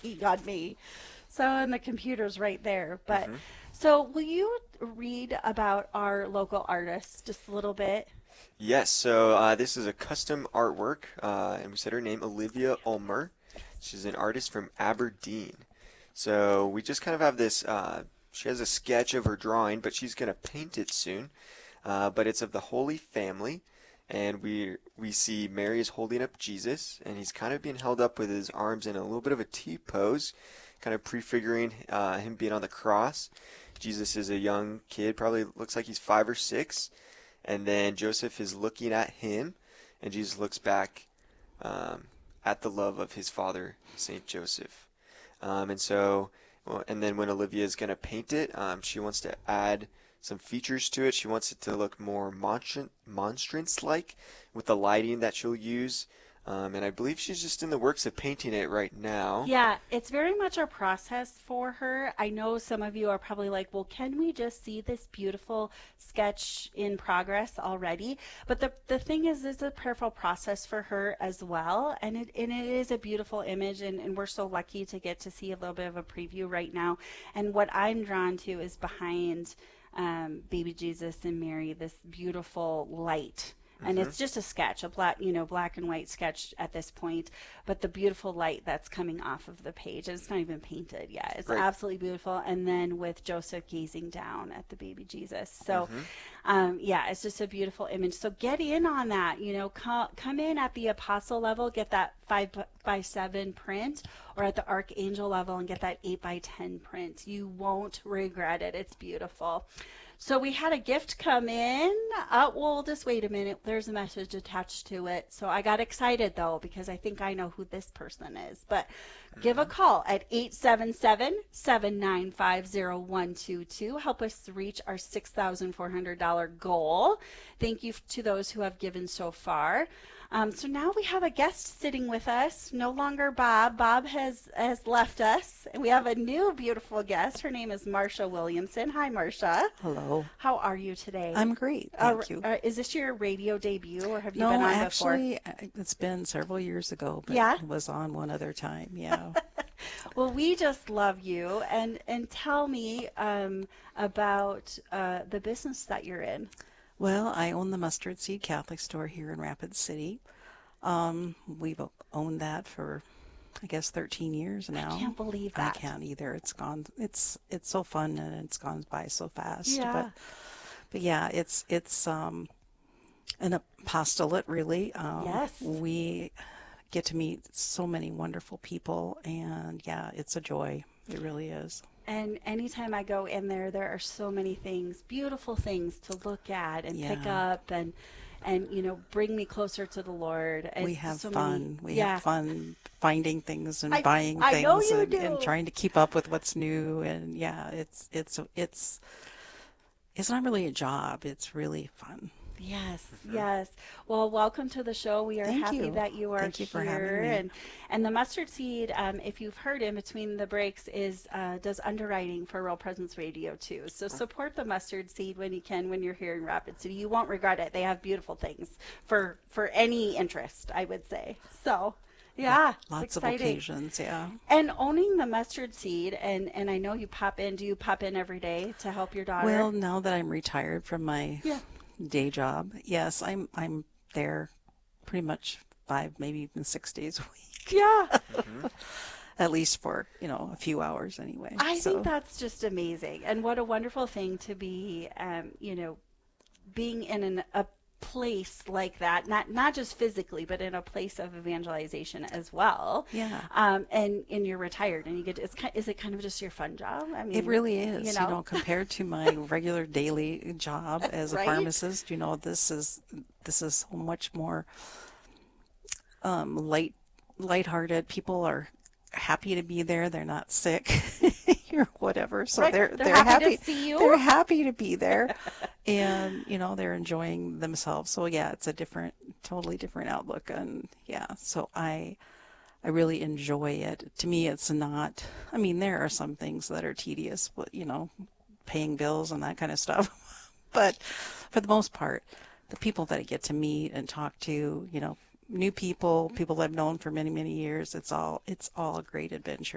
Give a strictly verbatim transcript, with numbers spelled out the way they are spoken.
working on me. So, and the computer's right there. But hmm so, will you read about our local artists just a little bit? Yes, so uh, this is a custom artwork, uh, and we said her name, Olivia Ulmer. She's an artist from Aberdeen. So we just kind of have this, uh, she has a sketch of her drawing, but she's going to paint it soon. Uh, but it's of the Holy Family, and we we see Mary is holding up Jesus, and he's kind of being held up with his arms in a little bit of a T pose, kind of prefiguring uh, him being on the cross. Jesus is a young kid, probably looks like he's five or six, and then Joseph is looking at him, and Jesus looks back um, at the love of his father, Saint Joseph. Um, and so, well, and then when Olivia is going to paint it, um, she wants to add some features to it. She wants it to look more monstran- monstrance-like with the lighting that she'll use. Um, and I believe she's just in the works of painting it right now. Yeah, it's very much a process for her. I know some of you are probably like, well, can we just see this beautiful sketch in progress already? But the the thing is, it's a prayerful process for her as well. And it, and it is a beautiful image. And, and we're so lucky to get to see a little bit of a preview right now. And what I'm drawn to is behind um, baby Jesus and Mary, this beautiful light. And hmm it's just a sketch, a black, you know, black and white sketch at this point, but the beautiful light that's coming off of the page, and it's not even painted yet. It's Right. absolutely beautiful. And then with Joseph gazing down at the baby Jesus. So, hmm um, yeah, it's just a beautiful image. So get in on that, you know, come, come in at the apostle level, get that five by seven print, or at the archangel level and get that eight by ten print. You won't regret it. It's beautiful. So we had a gift come in. Uh, well, just wait a minute. There's a message attached to it. So I got excited though because I think I know who this person is. But give a hmm call at eight seven seven, seven nine five, zero one two two. Help us reach our six thousand four hundred dollars goal. Thank you to those who have given so far. Um, so now we have a guest sitting with us, no longer Bob. Bob has, has left us. And we have a new beautiful guest. Her name is Marsha Williamson. Hi, Marsha. Hello. How are you today? I'm great, Uh, thank you. uh, is this your radio debut, or have you been No, on before? actually, I- it's been several years ago, but Yeah. it was on one other time. Yeah. Well, we just love you, and and tell me um, about uh, the business that you're in. Well, I own the Mustard Seed Catholic Store here in Rapid City. Um, we've o- owned that for, I guess, thirteen years I now. can't believe I that. can't either. It's gone. It's it's so fun and it's gone by so fast. Yeah. But but yeah, it's it's um an apostolate really. Um, Yes. we get to meet so many wonderful people, and yeah, it's a joy. It really is. And anytime I go in there, there are so many things, beautiful things to look at and pick Yeah, up and and you know bring me closer to the Lord. And we have so many, fun. We have yeah. fun finding things and I buying I know things you and, and do. trying to keep up with what's new. And yeah, it's it's it's it's not really a job. It's really fun. Yes, hmm yes. Well, welcome to the show. We are Thank happy you. that you are Thank you for having here. me. And and the mustard seed, um, if you've heard in between the breaks, is uh, does underwriting for Real Presence Radio too. So support the mustard seed when you can when you're here in Rapid City. You won't regret it. They have beautiful things for for any interest, I would say. So. Lo- Yeah, it's Lots of exciting. occasions, yeah. And owning the mustard seed, and and I know you pop in. Do you pop in every day to help your daughter? Well, now that I'm retired from my Yeah. day job, yes, I'm I'm there pretty much five, maybe even six days a week, Yeah. hmm at least for, you know, a few hours anyway. I think So, that's just amazing, and what a wonderful thing to be, um, you know, being in an, a place like that, not not just physically, but in a place of evangelization as well. yeah, Um, and and you're retired, and you get it's kind, is it kind of just your fun job? I it mean, really you is, you know, know, compared to my regular daily job as a right? pharmacist, you know, this is this is so much more um light lighthearted. People are happy to be there. They're not sick or whatever. So Right. they're They're they're happy to happy. see you. They're happy to be there, and you know they're enjoying themselves. So yeah, it's a different, totally different outlook. And yeah, so I I really enjoy it. To me, it's not. I mean, there are some things that are tedious, but you know, paying bills and that kind of stuff. But for the most part, the people that I get to meet and talk to, you know, new people, people I've known for many, many years, it's all it's all a great adventure.